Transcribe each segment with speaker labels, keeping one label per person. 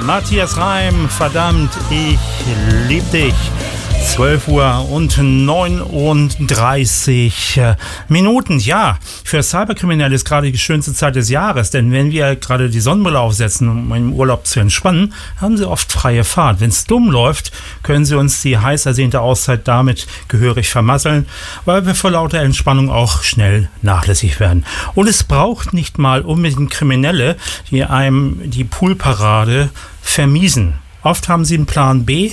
Speaker 1: Matthias Reim, verdammt, ich lieb dich. 12 Uhr und 39 Minuten. Ja, für Cyberkriminelle ist gerade die schönste Zeit des Jahres, denn wenn wir gerade die Sonnenbrille aufsetzen, um im Urlaub zu entspannen, haben sie oft freie Fahrt. Wenn es dumm läuft, können sie uns die heiß ersehnte Auszeit damit gehörig vermasseln, weil wir vor lauter Entspannung auch schnell nachlässig werden. Und es braucht nicht mal unbedingt Kriminelle, die einem die Poolparade vermiesen. Oft haben sie einen Plan B.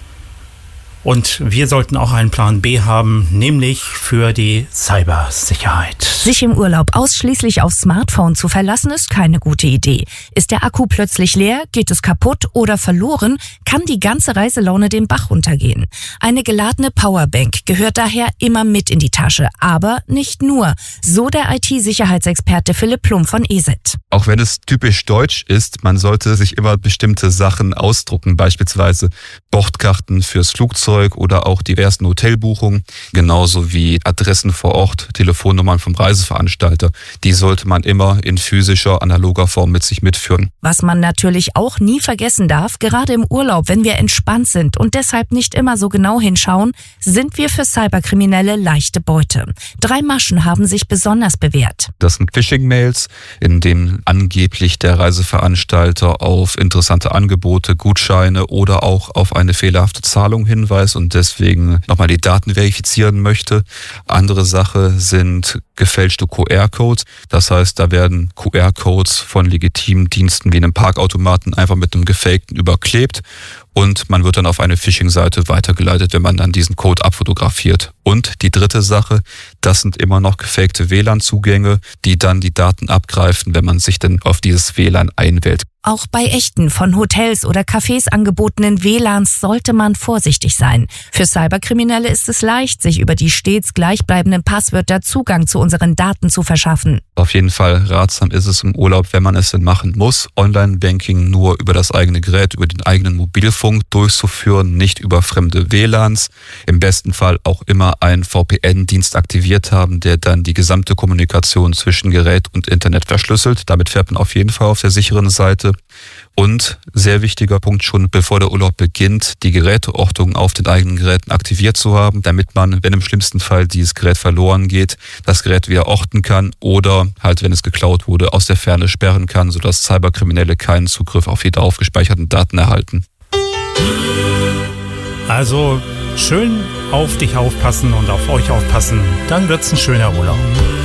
Speaker 1: Und wir sollten auch einen Plan B haben, nämlich für die Cybersicherheit.
Speaker 2: Sich im Urlaub ausschließlich aufs Smartphone zu verlassen, ist keine gute Idee. Ist der Akku plötzlich leer, geht es kaputt oder verloren, kann die ganze Reiselaune den Bach runtergehen. Eine geladene Powerbank gehört daher immer mit in die Tasche, aber nicht nur. So der IT-Sicherheitsexperte Philipp Plum von ESET.
Speaker 3: Auch wenn es typisch deutsch ist, man sollte sich immer bestimmte Sachen ausdrucken, beispielsweise Bordkarten fürs Flugzeug oder auch diversen Hotelbuchungen, genauso wie Adressen vor Ort, Telefonnummern vom Reiseveranstalter. Die sollte man immer in physischer, analoger Form mit sich mitführen.
Speaker 2: Was man natürlich auch nie vergessen darf, gerade im Urlaub, wenn wir entspannt sind und deshalb nicht immer so genau hinschauen, sind wir für Cyberkriminelle leichte Beute. 3 Maschen haben sich besonders bewährt.
Speaker 3: Das sind Phishing-Mails, in denen angeblich der Reiseveranstalter auf interessante Angebote, Gutscheine oder auch auf eine fehlerhafte Zahlung hinweist und deswegen nochmal die Daten verifizieren möchte. Andere Sache sind gefälschte QR-Codes. Das heißt, da werden QR-Codes von legitimen Diensten wie einem Parkautomaten einfach mit einem gefakten überklebt und man wird dann auf eine Phishing-Seite weitergeleitet, wenn man dann diesen Code abfotografiert. Und die dritte Sache, das sind immer noch gefakte WLAN-Zugänge, die dann die Daten abgreifen, wenn man sich dann auf dieses WLAN einwählt.
Speaker 2: Auch bei echten, von Hotels oder Cafés angebotenen WLANs sollte man vorsichtig sein. Für Cyberkriminelle ist es leicht, sich über die stets gleichbleibenden Passwörter Zugang zu unseren Daten zu verschaffen.
Speaker 3: Auf jeden Fall ratsam ist es im Urlaub, wenn man es denn machen muss, Online-Banking nur über das eigene Gerät, über den eigenen Mobilfunk durchzuführen, nicht über fremde WLANs. Im besten Fall auch immer einen VPN-Dienst aktiviert haben, der dann die gesamte Kommunikation zwischen Gerät und Internet verschlüsselt. Damit fährt man auf jeden Fall auf der sicheren Seite. Und sehr wichtiger Punkt, schon bevor der Urlaub beginnt, die Geräteortung auf den eigenen Geräten aktiviert zu haben, damit man, wenn im schlimmsten Fall dieses Gerät verloren geht, das Gerät wieder orten kann oder halt, wenn es geklaut wurde, aus der Ferne sperren kann, sodass Cyberkriminelle keinen Zugriff auf die darauf gespeicherten Daten erhalten.
Speaker 1: Also schön auf dich aufpassen und auf euch aufpassen, dann wird's ein schöner Urlaub.